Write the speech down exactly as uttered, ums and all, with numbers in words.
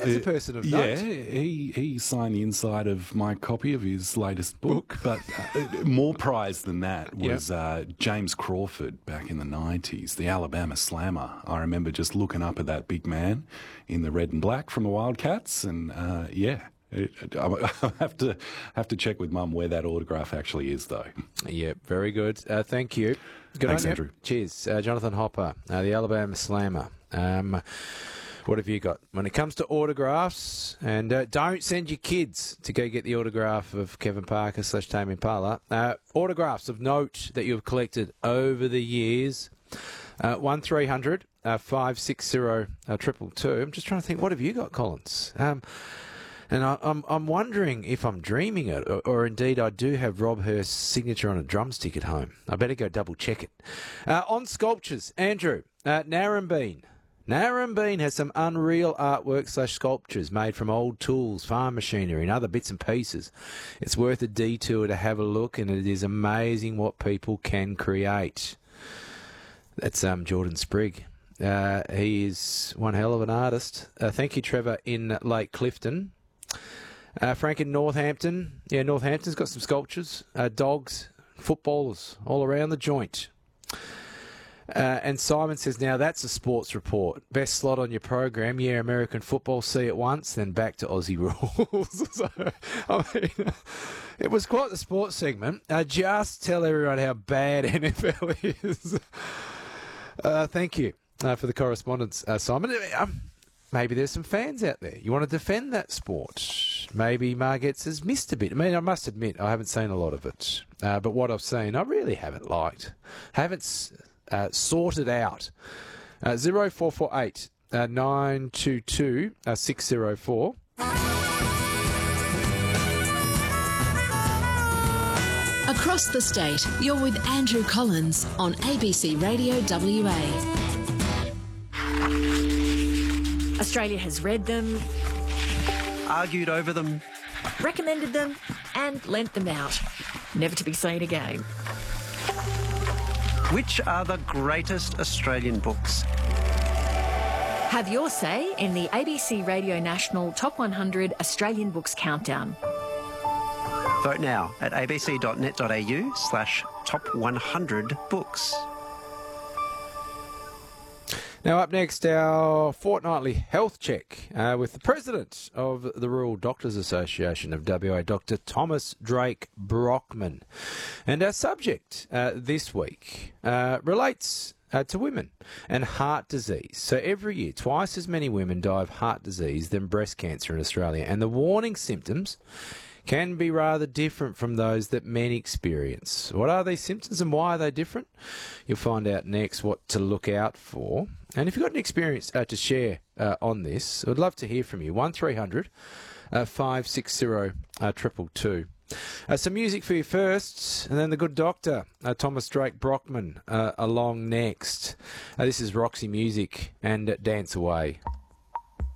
as a person of yeah, note. he, he signed the inside of my copy of his latest book, but uh, more prized than that was yep. uh, James Crawford back in the nineties, the Alabama Slammer. I remember just looking up at that big man in the red and black from the Wildcats, and uh, yeah. I have to have to check with Mum where that autograph actually is, though. Yeah, very good. Uh, thank you. Good Thanks, on you. Andrew. Cheers. Uh, Jonathan Hopper, uh, the Alabama Slammer. Um, what have you got? When it comes to autographs, and uh, don't send your kids to go get the autograph of Kevin Parker slash Tame Impala. Uh, autographs of note that you've collected over the years. Uh, one three hundred five six zero triple two. I'm just trying to think, what have you got, Collins? Um, And I, I'm I'm wondering if I'm dreaming it, or, or indeed I do have Rob Hurst's signature on a drumstick at home. I better go double check it. Uh, on sculptures, Andrew, uh, Narrabeen. Narrabeen has some unreal artwork slash sculptures made from old tools, farm machinery and other bits and pieces. It's worth a detour to have a look, and it is amazing what people can create. That's um, Jordan Sprigg. Uh, he is one hell of an artist. Uh, thank you, Trevor, in Lake Clifton. Uh, Frank in Northampton. Yeah, Northampton's got some sculptures. Uh, dogs, footballers, all around the joint. Uh, and Simon says, now that's a sports report. Best slot on your program. Yeah, American football, see it once, then back to Aussie rules. So, I mean, it was quite the sports segment. Uh, just tell everyone how bad N F L is. uh, thank you uh, for the correspondence, uh, Simon. Um, Maybe there's some fans out there. You want to defend that sport. Maybe Margetts has missed a bit. I mean, I must admit, I haven't seen a lot of it. Uh, but what I've seen, I really haven't liked. Haven't uh, sorted out. Uh, zero four four eight nine two two six zero four. Across the state, you're with Andrew Collins on A B C Radio W A. Australia has read them, argued over them, recommended them, and lent them out, never to be seen again. Which are the greatest Australian books? Have your say in the A B C Radio National Top one hundred Australian Books Countdown. Vote now at abc.net.au slash top 100 books. Now up next, our fortnightly health check uh, with the President of the Rural Doctors Association of W A, Doctor Thomas Drake Brockman. And our subject uh, this week uh, relates uh, to women and heart disease. So every year, twice as many women die of heart disease than breast cancer in Australia. And the warning symptoms can be rather different from those that men experience. What are these symptoms and why are they different? You'll find out next what to look out for. And if you've got an experience uh, to share uh, on this, I'd love to hear from you. one three hundred five six zero two two. Uh, some music for you first, and then the good doctor, uh, Thomas Drake Brockman, uh, along next. Uh, this is Roxy Music and uh, Dance Away.